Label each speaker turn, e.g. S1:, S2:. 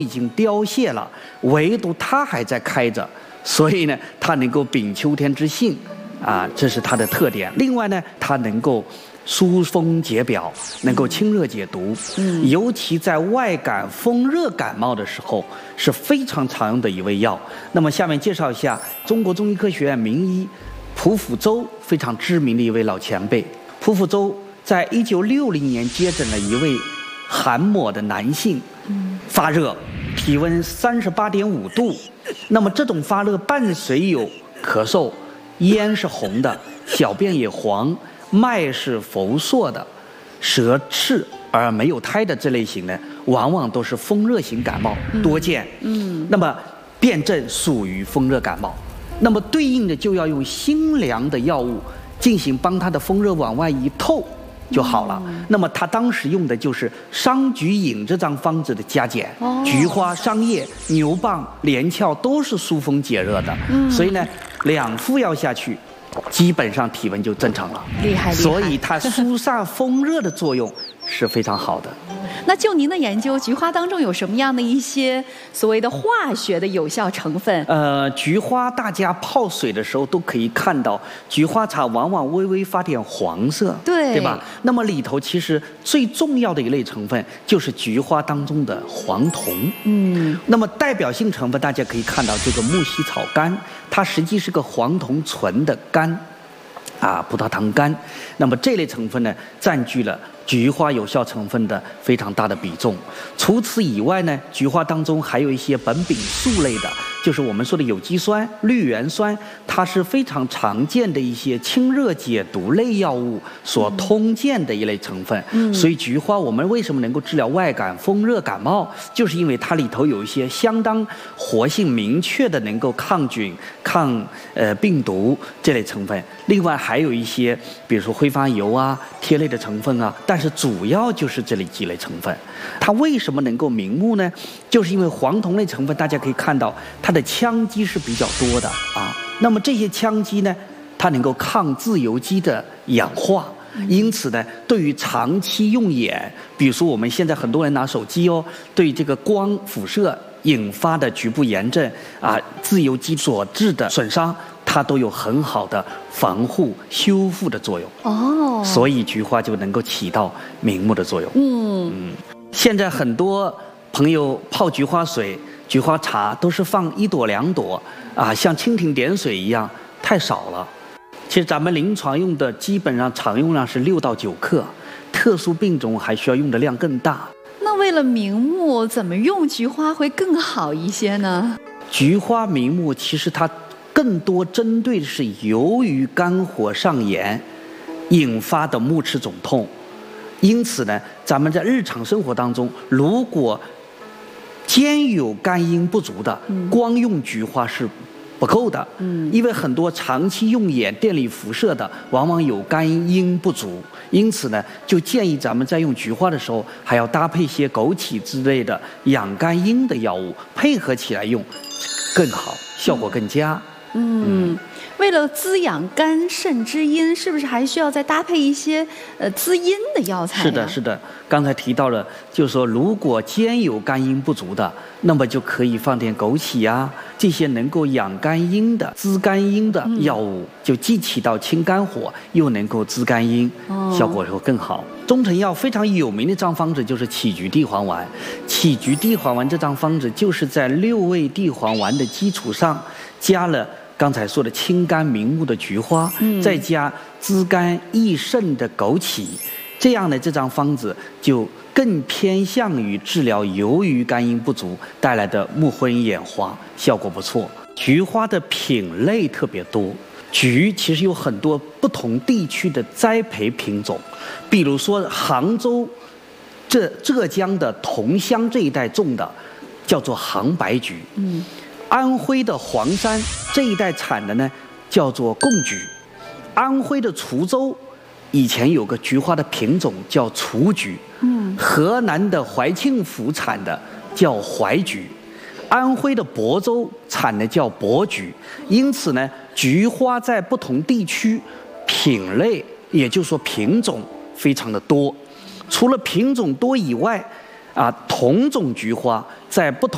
S1: 已经凋谢了，唯独它还在开着，所以呢，它能够秉秋天之性，这是它的特点。另外呢，它能够疏风解表，能够清热解毒，尤其在外感风热感冒的时候是非常常用的一味药。那么下面介绍一下中国中医科学院名医蒲辅周非常知名的一位老前辈。蒲辅周在1960年接诊了一位寒漠的男性，发热，体温38.5度，那么这种发热伴随有咳嗽，咽是红的，小便也黄，脉是浮硕的，舌赤而没有苔的这类型呢，往往都是风热型感冒多见。那么辨证属于风热感冒，那么对应的就要用辛凉的药物进行帮他的风热往外一透就好了。那么他当时用的就是商菊饮这张方子的加减，菊花、桑叶、牛蒡、连翘都是疏风解热的，所以呢，2副药下去，基本上体温就正常了。
S2: 厉害！
S1: 所以它疏散风热的作用是非常好的。
S2: 那就您的研究，菊花当中有什么样的一些所谓的化学的有效成分？
S1: 菊花大家泡水的时候都可以看到，菊花茶往往微微发点黄色，对吧？那么里头其实最重要的一类成分就是菊花当中的黄酮。那么代表性成分大家可以看到这个木犀草苷，它实际是个黄酮醇的苷。葡萄糖苷，那么这类成分呢，占据了菊花有效成分的非常大的比重。除此以外呢，菊花当中还有一些苯丙素类的，就是我们说的有机酸、绿原酸，它是非常常见的一些清热解毒类药物所通见的一类成分。所以菊花我们为什么能够治疗外感风热感冒，就是因为它里头有一些相当活性明确的能够抗菌、抗病毒这类成分。另外还有一些，比如说挥发油萜类的成分但是主要就是这里几类成分。它为什么能够明目呢？就是因为黄酮类成分，大家可以看到它的羟基是比较多的那么这些羟基呢，它能够抗自由基的氧化，因此呢，对于长期用眼，比如说我们现在很多人拿手机对这个光辐射引发的局部炎症自由基所致的损伤，它都有很好的防护修复的作用。所以菊花就能够起到明目的作用。现在很多朋友泡菊花水、菊花茶都是放1朵2朵像蜻蜓点水一样，太少了。其实咱们临床用的基本上常用量是6到9克，特殊病种还需要用的量更大。
S2: 那为了明目，怎么用菊花会更好一些呢？
S1: 菊花明目其实它更多针对的是由于肝火上炎引发的目赤肿痛，因此呢，咱们在日常生活当中，如果兼有肝阴不足的，光用菊花是不够的。因为很多长期用眼电离辐射的，往往有肝阴不足，因此呢，就建议咱们在用菊花的时候，还要搭配一些枸杞之类的养肝阴的药物，配合起来用更好，效果更佳。
S2: 为了滋养肝肾之阴，是不是还需要再搭配一些滋阴的药材？
S1: 是的。刚才提到了，就是说如果兼有肝阴不足的，那么就可以放点枸杞这些能够养肝阴的、滋肝阴的药物，就既起到清肝火，又能够滋肝阴，效果会更好。中成药非常有名的一张方子就是杞菊地黄丸。杞菊地黄丸这张方子就是在6味地黄丸的基础上，加了刚才说的清肝明目的菊花，再加滋肝益肾的枸杞，这样的这张方子就更偏向于治疗由于肝阴不足带来的目昏眼花，效果不错。菊花的品类特别多，菊其实有很多不同地区的栽培品种，比如说杭州、浙江的桐乡这一带种的叫做杭白菊。安徽的黄山这一带产的呢，叫做贡菊。安徽的滁州以前有个菊花的品种叫雏菊。河南的怀庆府产的叫怀菊。安徽的亳州产的叫亳菊。因此呢，菊花在不同地区品类，也就是说品种非常的多。除了品种多以外，同种菊花在不同